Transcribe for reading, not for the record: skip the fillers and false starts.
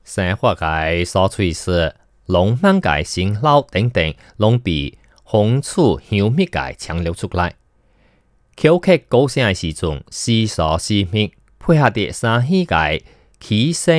生活嘅所吹时，浪漫嘅辛劳等等，拢被风趣香蜜嘅强流出来。口渴高兴嘅时阵，思索思觅，配合啲声氣嘅起聲。